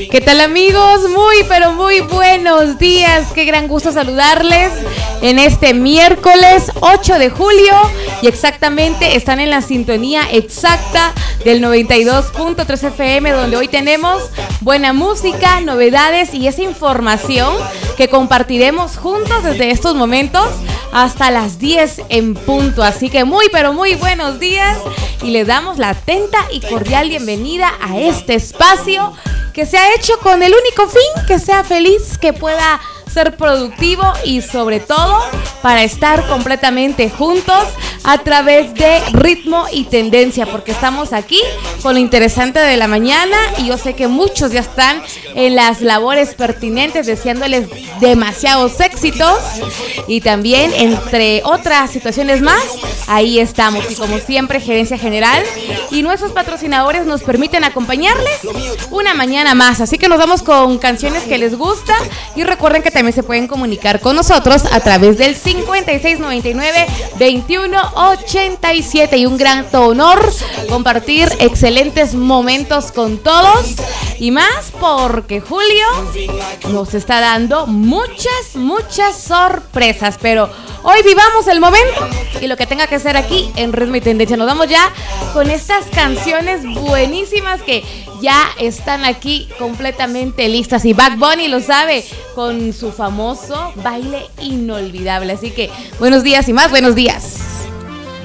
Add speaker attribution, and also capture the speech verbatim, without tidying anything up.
Speaker 1: ¿Qué tal, amigos? Muy, pero muy buenos días. Qué gran gusto saludarles en este miércoles ocho de julio y exactamente están en la sintonía exacta del noventa y dos punto tres F M, donde hoy tenemos buena música, novedades y esa información que compartiremos juntos desde estos momentos hasta las diez en punto. Así que muy, pero muy buenos días y les damos la atenta y cordial bienvenida a este espacio que se ha hecho con el único fin que sea feliz, que pueda ser productivo y sobre todo para estar completamente juntos a través de ritmo y tendencia, porque estamos aquí con lo interesante de la mañana y yo sé que muchos ya están en las labores pertinentes deseándoles demasiados éxitos y también entre otras situaciones más, ahí estamos y como siempre Gerencia General y nuestros patrocinadores nos permiten acompañarles una mañana más, así que nos vamos con canciones que les gusta y recuerden que también se pueden comunicar con nosotros a través del cincuenta y seis noventa y nueve veintiuno ochenta y siete y un gran honor compartir excelentes momentos con todos y más porque Julio nos está dando muchas, muchas sorpresas, pero hoy vivamos el momento y lo que tenga que ser aquí en Ritmo y Tendencia. Nos vamos ya con estas canciones buenísimas que ya están aquí completamente listas y Bad Bunny lo sabe con su famoso baile inolvidable. Así que buenos días y más buenos días.